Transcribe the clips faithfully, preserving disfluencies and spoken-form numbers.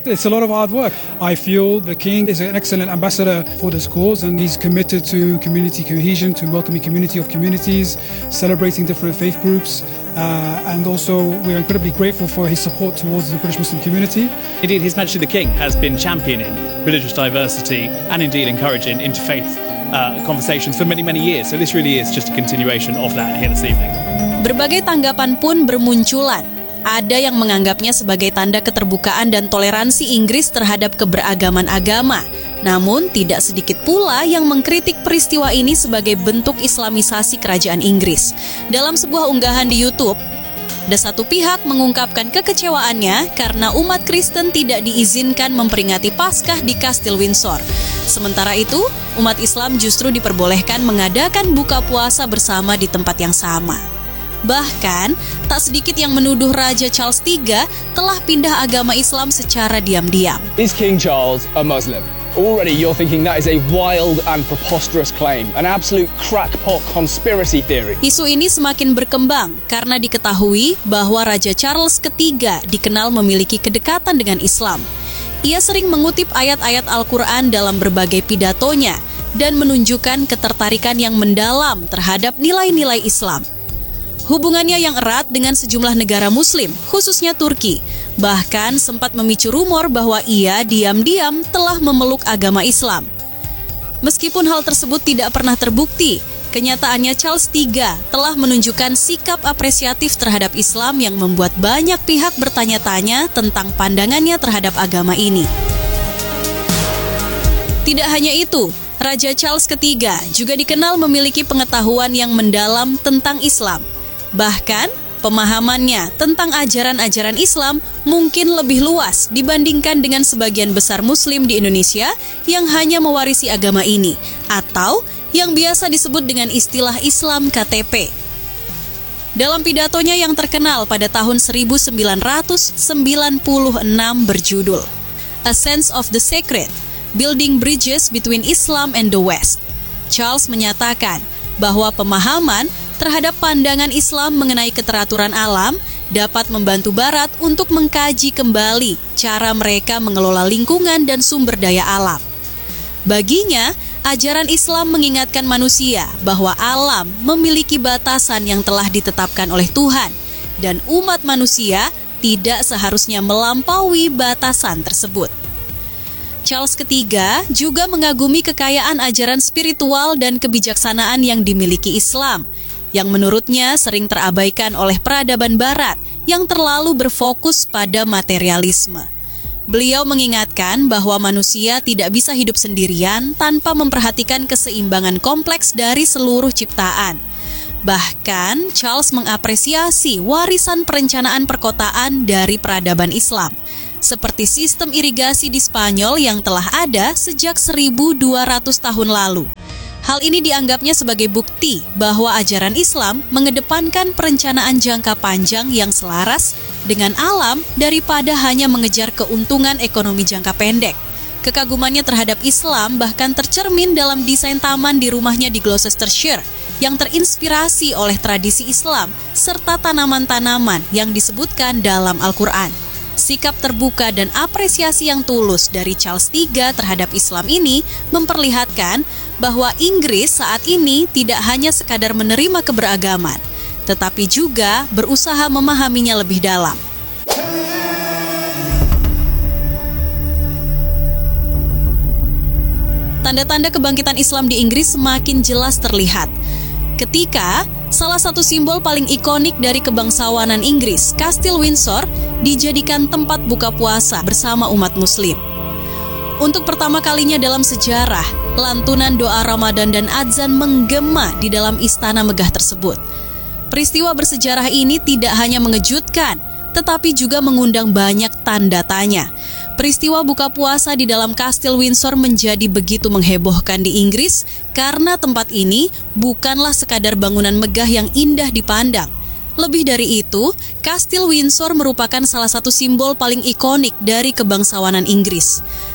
It's a lot of hard work. I feel the King is an excellent ambassador for this cause, and he's committed to community cohesion, to welcoming community of communities, celebrating different faith groups, uh, and also we're incredibly grateful for his support towards the British Muslim community. Indeed, His Majesty the King has been championing religious diversity and indeed encouraging interfaith uh, conversations for many, many years. So this really is just a continuation of that here this evening. Berbagai tanggapan pun bermunculan. Ada yang menganggapnya sebagai tanda keterbukaan dan toleransi Inggris terhadap keberagaman agama. Namun, tidak sedikit pula yang mengkritik peristiwa ini sebagai bentuk islamisasi kerajaan Inggris. Dalam sebuah unggahan di YouTube, ada satu pihak mengungkapkan kekecewaannya karena umat Kristen tidak diizinkan memperingati Paskah di Kastil Windsor. Sementara itu, umat Islam justru diperbolehkan mengadakan buka puasa bersama di tempat yang sama. Bahkan, tak sedikit yang menuduh Raja Charles tiga telah pindah agama Islam secara diam-diam. Is King Charles a Muslim? Already you're thinking that is a wild and preposterous claim, an absolute crackpot conspiracy theory. Isu ini semakin berkembang karena diketahui bahwa Raja Charles ketiga dikenal memiliki kedekatan dengan Islam. Ia sering mengutip ayat-ayat Al-Quran dalam berbagai pidatonya dan menunjukkan ketertarikan yang mendalam terhadap nilai-nilai Islam. Hubungannya yang erat dengan sejumlah negara Muslim, khususnya Turki, bahkan sempat memicu rumor bahwa ia diam-diam telah memeluk agama Islam. Meskipun hal tersebut tidak pernah terbukti, kenyataannya Charles tiga telah menunjukkan sikap apresiatif terhadap Islam yang membuat banyak pihak bertanya-tanya tentang pandangannya terhadap agama ini. Tidak hanya itu, Raja Charles ketiga juga dikenal memiliki pengetahuan yang mendalam tentang Islam. Bahkan, pemahamannya tentang ajaran-ajaran Islam mungkin lebih luas dibandingkan dengan sebagian besar Muslim di Indonesia yang hanya mewarisi agama ini, atau yang biasa disebut dengan istilah Islam K T P. Dalam pidatonya yang terkenal pada tahun seribu sembilan ratus sembilan puluh enam berjudul A Sense of the Sacred, Building Bridges Between Islam and the West, Charles menyatakan bahwa pemahaman terhadap pandangan Islam mengenai keteraturan alam dapat membantu Barat untuk mengkaji kembali cara mereka mengelola lingkungan dan sumber daya alam. Baginya, ajaran Islam mengingatkan manusia bahwa alam memiliki batasan yang telah ditetapkan oleh Tuhan, dan umat manusia tidak seharusnya melampaui batasan tersebut. Charles ketiga juga mengagumi kekayaan ajaran spiritual dan kebijaksanaan yang dimiliki Islam, yang menurutnya sering terabaikan oleh peradaban Barat yang terlalu berfokus pada materialisme. Beliau mengingatkan bahwa manusia tidak bisa hidup sendirian tanpa memperhatikan keseimbangan kompleks dari seluruh ciptaan. Bahkan, Charles mengapresiasi warisan perencanaan perkotaan dari peradaban Islam, seperti sistem irigasi di Spanyol yang telah ada sejak seribu dua ratus tahun lalu. Hal ini dianggapnya sebagai bukti bahwa ajaran Islam mengedepankan perencanaan jangka panjang yang selaras dengan alam daripada hanya mengejar keuntungan ekonomi jangka pendek. Kekagumannya terhadap Islam bahkan tercermin dalam desain taman di rumahnya di Gloucestershire yang terinspirasi oleh tradisi Islam serta tanaman-tanaman yang disebutkan dalam Al-Quran. Sikap terbuka dan apresiasi yang tulus dari Charles tiga terhadap Islam ini memperlihatkan bahwa Inggris saat ini tidak hanya sekadar menerima keberagaman, tetapi juga berusaha memahaminya lebih dalam. Tanda-tanda kebangkitan Islam di Inggris semakin jelas terlihat ketika salah satu simbol paling ikonik dari kebangsawanan Inggris, Kastil Windsor, dijadikan tempat buka puasa bersama umat Muslim. Untuk pertama kalinya dalam sejarah, lantunan doa Ramadan dan azan menggema di dalam istana megah tersebut. Peristiwa bersejarah ini tidak hanya mengejutkan, tetapi juga mengundang banyak tanda tanya. Peristiwa buka puasa di dalam Kastil Windsor menjadi begitu menghebohkan di Inggris karena tempat ini bukanlah sekadar bangunan megah yang indah dipandang. Lebih dari itu, Kastil Windsor merupakan salah satu simbol paling ikonik dari kebangsawanan Inggris.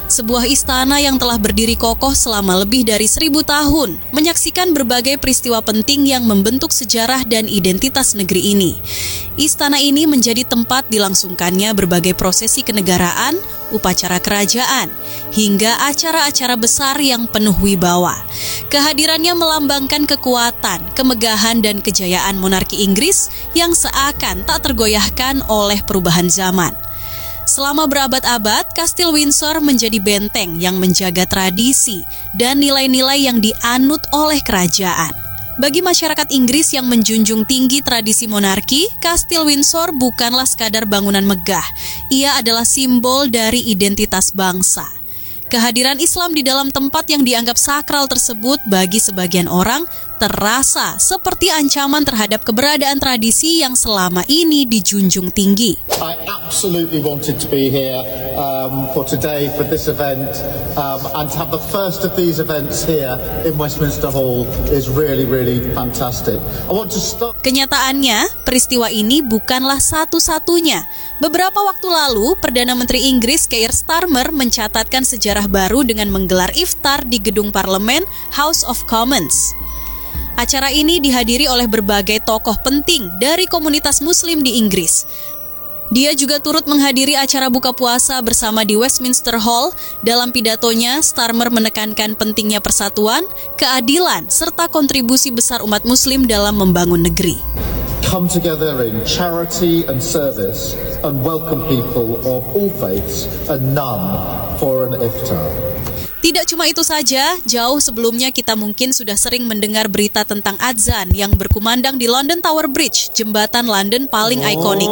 Sebuah istana yang telah berdiri kokoh selama lebih dari seribu tahun, menyaksikan berbagai peristiwa penting yang membentuk sejarah dan identitas negeri ini. Istana ini menjadi tempat dilangsungkannya berbagai prosesi kenegaraan, upacara kerajaan, hingga acara-acara besar yang penuh wibawa. Kehadirannya melambangkan kekuatan, kemegahan, dan kejayaan monarki Inggris yang seakan tak tergoyahkan oleh perubahan zaman. Selama berabad-abad, Kastil Windsor menjadi benteng yang menjaga tradisi dan nilai-nilai yang dianut oleh kerajaan. Bagi masyarakat Inggris yang menjunjung tinggi tradisi monarki, Kastil Windsor bukanlah sekadar bangunan megah. Ia adalah simbol dari identitas bangsa. Kehadiran Islam di dalam tempat yang dianggap sakral tersebut bagi sebagian orang terasa seperti ancaman terhadap keberadaan tradisi yang selama ini dijunjung tinggi. I absolutely wanted to be here um, for today for this event um, and to have the first of these events here in Westminster Hall is really really fantastic. I want to start. Kenyataannya, peristiwa ini bukanlah satu-satunya. Beberapa waktu lalu, Perdana Menteri Inggris Keir Starmer mencatatkan sejarah baru dengan menggelar iftar di gedung parlemen House of Commons. Acara ini dihadiri oleh berbagai tokoh penting dari komunitas Muslim di Inggris. Dia juga turut menghadiri acara buka puasa bersama di Westminster Hall. Dalam pidatonya, Starmer menekankan pentingnya persatuan, keadilan, serta kontribusi besar umat Muslim dalam membangun negeri. Come together in charity and service and welcome people of all faiths and none for an iftar. Tidak cuma itu saja, jauh sebelumnya kita mungkin sudah sering mendengar berita tentang adzan yang berkumandang di London Tower Bridge, jembatan London paling ikonik.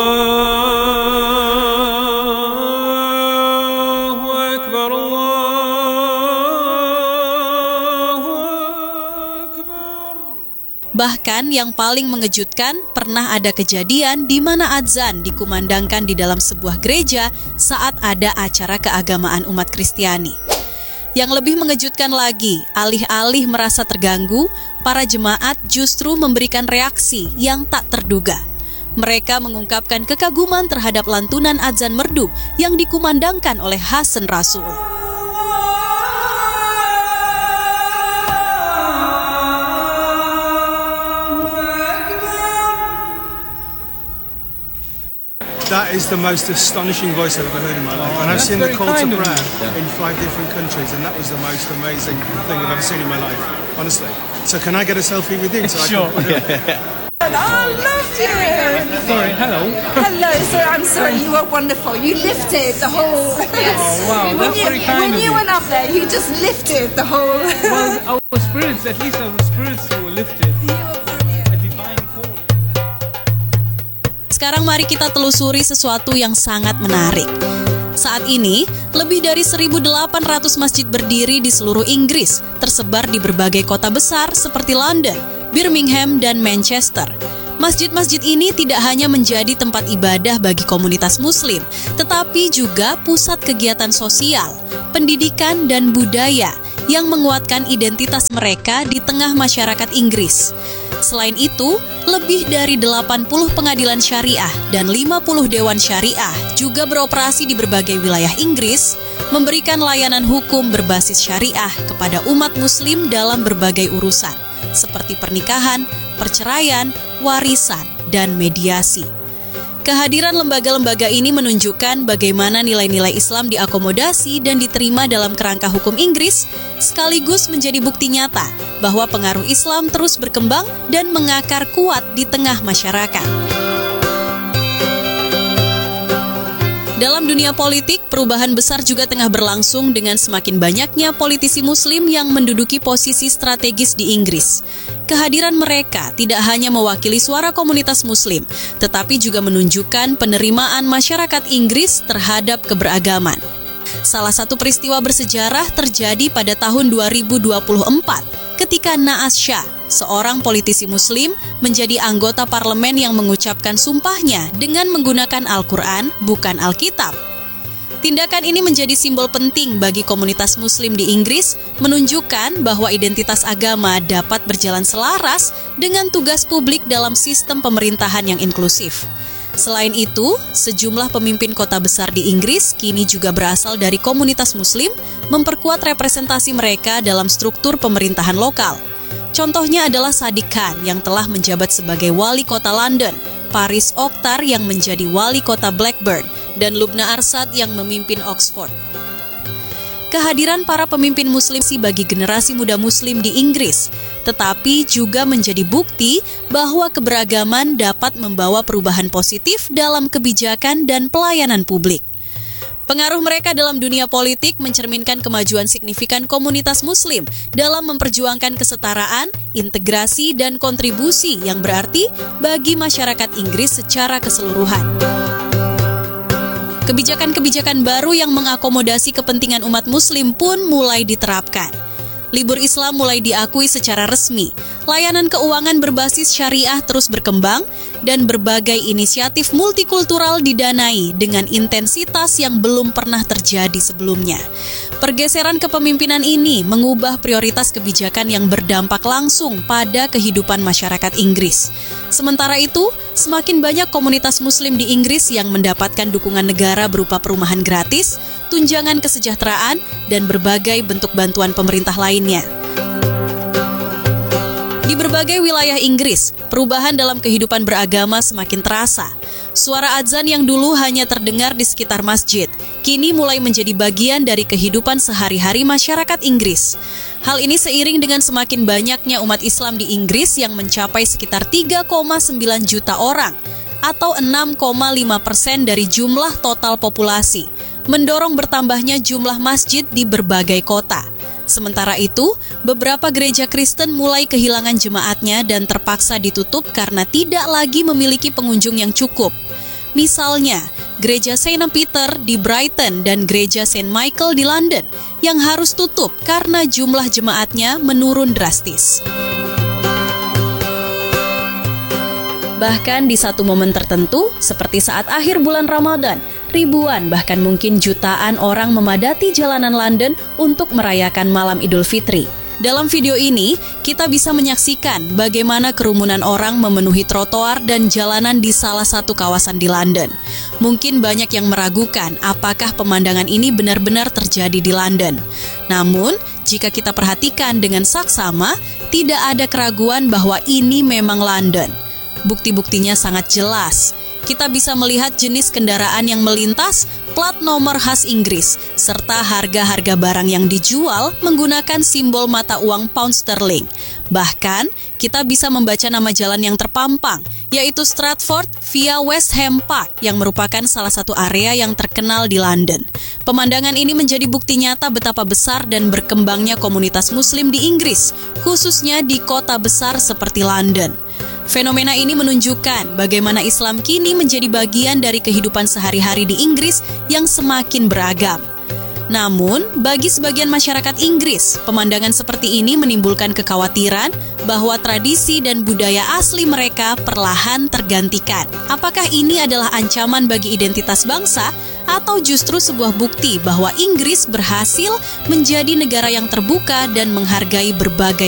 Bahkan yang paling mengejutkan, pernah ada kejadian di mana adzan dikumandangkan di dalam sebuah gereja saat ada acara keagamaan umat Kristiani. Yang lebih mengejutkan lagi, alih-alih merasa terganggu, para jemaat justru memberikan reaksi yang tak terduga. Mereka mengungkapkan kekaguman terhadap lantunan adzan merdu yang dikumandangkan oleh Hasan Rasul. That is the most astonishing voice I've ever heard in my life. And I've seen the call to prayer in five different countries, and that was the most amazing thing I've ever seen in my life, honestly. So can I get a selfie with you? So Sure. I can put it Oh, I loved you. Sorry, hello. Hello, sir. I'm sorry. You were wonderful. You lifted the whole. Yes. Oh, wow, when that's you, very kind When of you you. went up there, you just lifted the whole. Well, our spirits, at least our spirits were lifted. A divine call. Sekarang mari kita telusuri sesuatu yang sangat menarik. Saat ini, lebih dari seribu delapan ratus masjid berdiri di seluruh Inggris, tersebar di berbagai kota besar seperti London, Birmingham, dan Manchester. Masjid-masjid ini tidak hanya menjadi tempat ibadah bagi komunitas Muslim, tetapi juga pusat kegiatan sosial, pendidikan, dan budaya yang menguatkan identitas mereka di tengah masyarakat Inggris. Selain itu, lebih dari delapan puluh pengadilan syariah dan lima puluh dewan syariah juga beroperasi di berbagai wilayah Inggris, memberikan layanan hukum berbasis syariah kepada umat Muslim dalam berbagai urusan, seperti pernikahan, perceraian, warisan, dan mediasi. Kehadiran lembaga-lembaga ini menunjukkan bagaimana nilai-nilai Islam diakomodasi dan diterima dalam kerangka hukum Inggris, sekaligus menjadi bukti nyata bahwa pengaruh Islam terus berkembang dan mengakar kuat di tengah masyarakat. Dalam dunia politik, perubahan besar juga tengah berlangsung dengan semakin banyaknya politisi Muslim yang menduduki posisi strategis di Inggris. Kehadiran mereka tidak hanya mewakili suara komunitas Muslim, tetapi juga menunjukkan penerimaan masyarakat Inggris terhadap keberagaman. Salah satu peristiwa bersejarah terjadi pada tahun dua ribu dua puluh empat, ketika Naas Shah, seorang politisi Muslim, menjadi anggota parlemen yang mengucapkan sumpahnya dengan menggunakan Al-Quran, bukan Alkitab. Tindakan ini menjadi simbol penting bagi komunitas Muslim di Inggris, menunjukkan bahwa identitas agama dapat berjalan selaras dengan tugas publik dalam sistem pemerintahan yang inklusif. Selain itu, sejumlah pemimpin kota besar di Inggris kini juga berasal dari komunitas Muslim, memperkuat representasi mereka dalam struktur pemerintahan lokal. Contohnya adalah Sadiq Khan yang telah menjabat sebagai wali kota London, Paris Oktar yang menjadi wali kota Blackburn, dan Lubna Arsad yang memimpin Oxford. Kehadiran para pemimpin Muslim sih bagi generasi muda Muslim di Inggris, tetapi juga menjadi bukti bahwa keberagaman dapat membawa perubahan positif dalam kebijakan dan pelayanan publik. Pengaruh mereka dalam dunia politik mencerminkan kemajuan signifikan komunitas Muslim dalam memperjuangkan kesetaraan, integrasi, dan kontribusi yang berarti bagi masyarakat Inggris secara keseluruhan. Kebijakan-kebijakan baru yang mengakomodasi kepentingan umat Muslim pun mulai diterapkan. Libur Islam mulai diakui secara resmi, layanan keuangan berbasis syariah terus berkembang, dan berbagai inisiatif multikultural didanai dengan intensitas yang belum pernah terjadi sebelumnya. Pergeseran kepemimpinan ini mengubah prioritas kebijakan yang berdampak langsung pada kehidupan masyarakat Inggris. Sementara itu, semakin banyak komunitas Muslim di Inggris yang mendapatkan dukungan negara berupa perumahan gratis, tunjangan kesejahteraan, dan berbagai bentuk bantuan pemerintah lainnya. Di berbagai wilayah Inggris, perubahan dalam kehidupan beragama semakin terasa. Suara adzan yang dulu hanya terdengar di sekitar masjid, kini mulai menjadi bagian dari kehidupan sehari-hari masyarakat Inggris. Hal ini seiring dengan semakin banyaknya umat Islam di Inggris yang mencapai sekitar tiga koma sembilan juta orang, atau enam koma lima persen dari jumlah total populasi, mendorong bertambahnya jumlah masjid di berbagai kota. Sementara itu, beberapa gereja Kristen mulai kehilangan jemaatnya dan terpaksa ditutup karena tidak lagi memiliki pengunjung yang cukup. Misalnya, gereja Saint Peter di Brighton dan gereja Saint Michael di London yang harus tutup karena jumlah jemaatnya menurun drastis. Bahkan di satu momen tertentu, seperti saat akhir bulan Ramadan, ribuan bahkan mungkin jutaan orang memadati jalanan London untuk merayakan malam Idul Fitri. Dalam video ini, kita bisa menyaksikan bagaimana kerumunan orang memenuhi trotoar dan jalanan di salah satu kawasan di London. Mungkin banyak yang meragukan apakah pemandangan ini benar-benar terjadi di London. Namun, jika kita perhatikan dengan saksama, tidak ada keraguan bahwa ini memang London. Bukti-buktinya sangat jelas. Kita bisa melihat jenis kendaraan yang melintas, plat nomor khas Inggris, serta harga-harga barang yang dijual menggunakan simbol mata uang pound sterling. Bahkan, kita bisa membaca nama jalan yang terpampang, yaitu Stratford via West Ham Park, yang merupakan salah satu area yang terkenal di London. Pemandangan ini menjadi bukti nyata betapa besar dan berkembangnya komunitas Muslim di Inggris, khususnya di kota besar seperti London. Fenomena ini menunjukkan bagaimana Islam kini menjadi bagian dari kehidupan sehari-hari di Inggris yang semakin beragam. Namun, bagi sebagian masyarakat Inggris, pemandangan seperti ini menimbulkan kekhawatiran bahwa tradisi dan budaya asli mereka perlahan tergantikan. Apakah ini adalah ancaman bagi identitas bangsa atau justru sebuah bukti bahwa Inggris berhasil menjadi negara yang terbuka dan menghargai berbagai